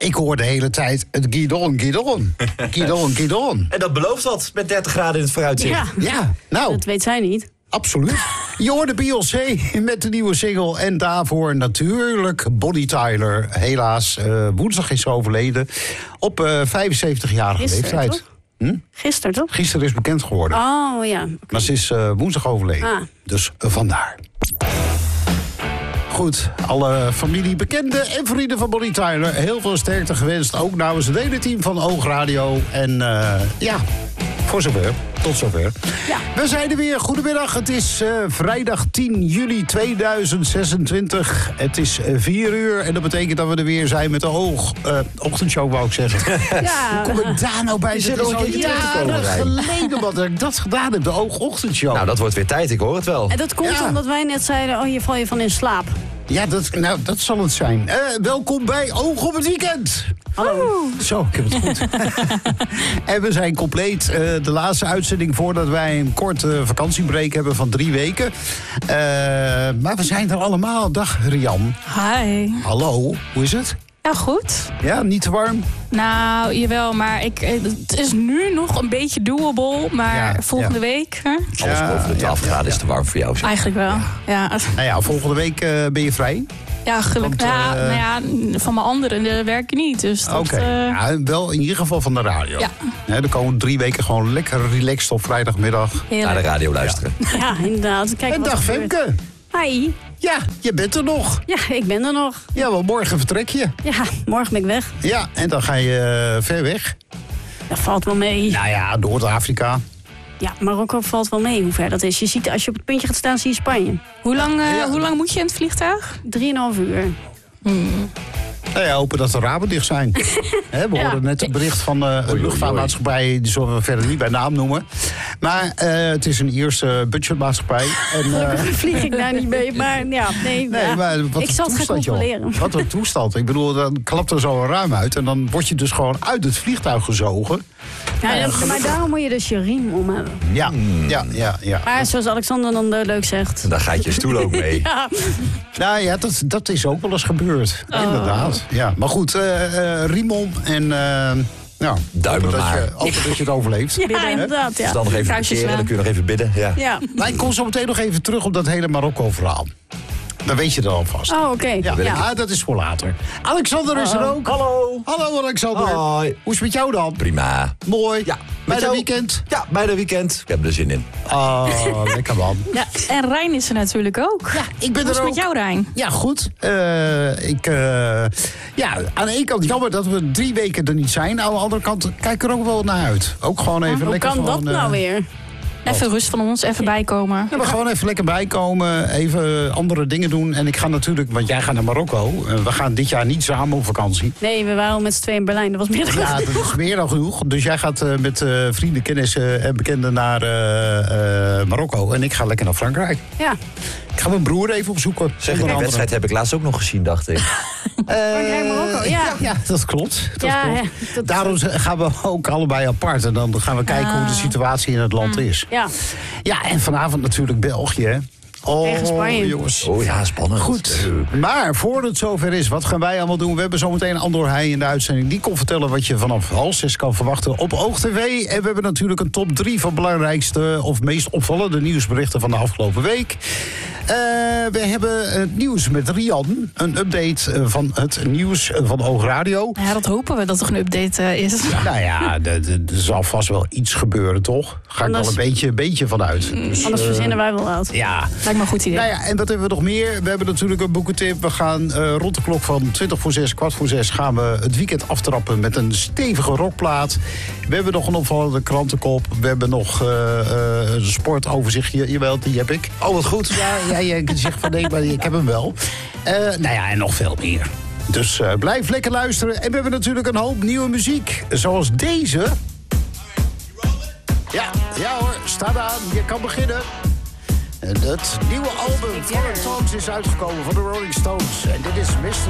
Ik hoor de hele tijd het Guidon. En dat belooft wat met 30 graden in het vooruitzicht. Ja, nou. Dat weet zij niet. Absoluut. Je hoorde Beyoncé met de nieuwe single. En daarvoor natuurlijk Bonnie Tyler. Helaas, woensdag is ze overleden. Op 75-jarige leeftijd. Toch? Gisteren, toch? Gisteren is bekend geworden. Oh, ja. Okay. Maar ze is woensdag overleden. Dus vandaar. Goed, alle familie, bekenden en vrienden van Bonnie Tyler. Heel veel sterkte gewenst. Ook namens het hele team van Oogradio. En voor zover. Tot zover. Ja. We zijn er weer. Goedemiddag. Het is vrijdag 10 juli 2026. Het is 4 uur. En dat betekent dat we er weer zijn met de ochtendshow, wou ik zeggen. Ja. Hoe kom ik daar nou bij? Je zit er al een keertje jaren geleden dat ik dat gedaan heb. De ochtendshow. Nou, dat wordt weer tijd. Ik hoor het wel. En dat komt omdat wij net zeiden, hier val je van in slaap. Ja, dat zal het zijn. Welkom bij Oog op het Weekend. Hallo. Zo, ik heb het goed. En we zijn compleet. De laatste uitzending voordat wij een korte vakantiebreak hebben van 3 weken. Maar we zijn er allemaal. Dag, Rian. Hi. Hallo, hoe is het? Ja, goed. Ja, niet te warm? Nou, jawel, maar het is nu nog een beetje doable. Maar volgende week... Hè? Alles boven de 12 graden is te warm voor jou. Zeg. Eigenlijk wel, ja. Nou ja, volgende week ben je vrij? Ja, gelukkig. Van mijn anderen werken niet. Dus Oké. Ja, wel in ieder geval van de radio. Ja. Er komen 3 weken gewoon lekker relaxed op vrijdagmiddag. Heerlijk. Naar de radio luisteren. Ja, inderdaad. Kijk, En dag Femke. Hi. Ja, je bent er nog. Ja, ik ben er nog. Ja, wel morgen vertrek je. Ja, morgen ben ik weg. Ja, en dan ga je ver weg. Dat valt wel mee. Nou ja, Noord-Afrika. Ja, Marokko valt wel mee hoe ver dat is. Je ziet, als je op het puntje gaat staan, zie je Spanje. Hoe lang moet je in het vliegtuig? 3,5 uur. Nou ja, hopen dat de ramen dicht zijn. We hoorden net een bericht van een luchtvaartmaatschappij. Die zullen we verder niet bij naam noemen. Maar het is een Ierse budgetmaatschappij. En, vlieg ik daar niet mee, maar maar wat ik zal het gaan controleren. Wat een toestand. Ik bedoel, dan klapt er zo een raam uit. En dan word je dus gewoon uit het vliegtuig gezogen. Ja, maar daarom moet je dus je riem om hebben. Ja. Maar zoals Alexander dan leuk zegt. En daar gaat je stoel ook mee. Ja. Nou ja, dat is ook wel eens gebeurd. Inderdaad. Ja. Maar goed, riem om en... duimen maar. Hopen dat je het overleeft. Ja, inderdaad. Ja. Dus dan nog even parkeren, dan kun je nog even bidden. Ja. Maar ik kom zo meteen nog even terug op dat hele Marokko-verhaal. Dan weet je dat alvast. Oh, oké. Ja, dat is voor later. Alexander is er ook. Hallo Alexander. Hoi. Hoe is het met jou dan? Prima. Mooi. Ja. Bij de weekend? Ja, bij de weekend. Ik heb er zin in. Oh, lekker man. Ja, en Rijn is er natuurlijk ook. Ja, ik ben Hoe is er het ook. met jou, Rijn? Ja, goed. Aan de ene kant jammer dat we 3 weken er niet zijn. Aan de andere kant kijk er ook wel naar uit. Ook gewoon even lekker Hoe kan dat nou weer? Even rust van ons, even bijkomen. Ja, maar gewoon even lekker bijkomen, even andere dingen doen. En ik ga natuurlijk, want jij gaat naar Marokko. We gaan dit jaar niet samen op vakantie. Nee, we waren al met z'n tweeën in Berlijn. Dat was meer dan Ja, dat is meer dan genoeg. Dus jij gaat met vrienden, kennissen en bekenden naar Marokko. En ik ga lekker naar Frankrijk. Ja. Ik ga mijn broer even opzoeken. Zeg, die wedstrijd heb ik laatst ook nog gezien, dacht ik. Frankrijk, Marokko, Ja, dat klopt. Dat Daarom gaan we ook allebei apart. En dan gaan we kijken hoe de situatie in het land is. Ja. Ja, en vanavond natuurlijk België, hè. Tegen Spanje. Jongens. Oh ja, spannend. Goed, maar voor het zover is, wat gaan wij allemaal doen? We hebben zometeen Andor Heij in de uitzending. Die kon vertellen wat je vanaf 5:30 kan verwachten op Oog TV. En we hebben natuurlijk een top 3 van belangrijkste of meest opvallende nieuwsberichten van de afgelopen week. We hebben het nieuws met Rian. Een update van het nieuws van Oogradio. Ja, dat hopen we dat er een update is. Nou ja, er zal vast wel iets gebeuren, toch? Ga ik wel een beetje vanuit. Dus, Anders verzinnen wij wel wat. Ja. Lijkt me een goed idee. Nou ja, en wat hebben we nog meer? We hebben natuurlijk een boekentip. We gaan rond de klok van 20:45, 5:45 gaan we het weekend aftrappen met een stevige rockplaat. We hebben nog een opvallende krantenkop. We hebben nog een sportoverzichtje. Jawel, die heb ik. Oh, wat goed. Ja, je zegt van nee, maar ik heb hem wel. Nou ja, en nog veel meer. Dus blijf lekker luisteren. En we hebben natuurlijk een hoop nieuwe muziek. Zoals deze. Ja hoor, staat aan. Je kan beginnen. En het nieuwe album van de Stones is uitgekomen van de Rolling Stones. En dit is Mr.